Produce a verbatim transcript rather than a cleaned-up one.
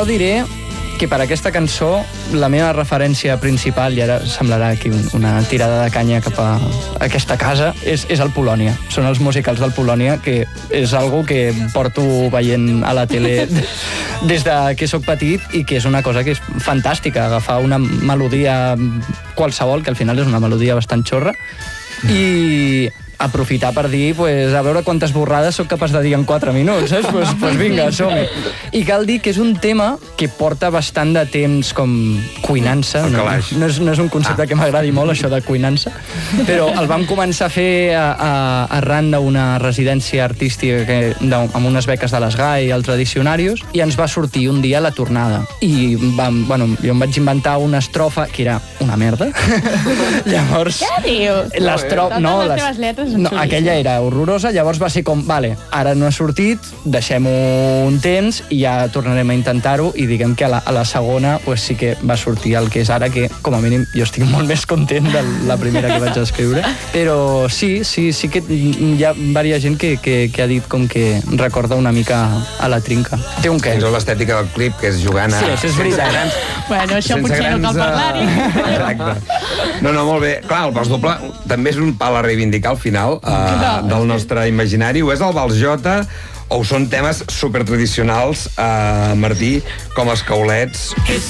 jo diré que per aquesta cançó la meva referència principal, i ara semblarà aquí una tirada de canya cap a aquesta casa, és, és el Polònia. Són els musicals del Polònia, que és algo que porto veient a la tele des de que sóc petit i que és una cosa que és fantàstica, agafar una melodia qualsevol, que al final és una melodia bastant xorra, i aprofitar per dir, pues, a veure quantes borrades sóc capaç de dir en quatre minuts, saps? Pues, pues vinga, som-hi. I cal dir que és un tema que porta bastant de temps com cuinant-se. No, no, és, no és un concepte ah. que m'agradi molt, això de cuinant-se, però el vam començar a fer a, a, arran d'una residència artística que, de, amb unes beques de l'Esgai i el Tradicionarius, i ens va sortir un dia la tornada. I vam, bueno, jo em vaig inventar una estrofa que era una merda. Llavors... Què dius? L'estrofa... No, les les teves lletres No, aquella era horrorosa, llavors va ser com, vale, ara no ha sortit, deixem-ho un temps i ja tornarem a intentar-ho, i diguem que a la, a la segona pues, sí que va sortir el que és ara, que com a mínim jo estic molt més content de la primera que vaig escriure, però sí, sí, sí que hi ha diversa gent que, que, que ha dit com que recorda una mica a la trinca. Té un què? Tens l'estètica del clip, que és jugant a... Sí, això és veritat. Grans... Bueno, això potser grans, no cal parlar-hi. Exacte. No, no, molt bé. Clar, el Vals Doble també és un pal a reivindicar al final, Uh, del nostre imaginari. Ho és el Vals Jota o ho són temes supertradicionals, uh, Martí, com els caulets?